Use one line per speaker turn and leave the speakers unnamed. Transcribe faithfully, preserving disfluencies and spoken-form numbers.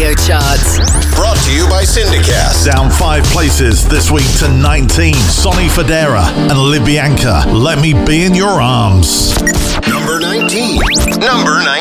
radio charts.
Brought to you by Syndicast.
Down five places this week to nineteen. Sonny Fodera and Libianca, Let Me Be in Your Arms.
Number nineteen. Number nineteen.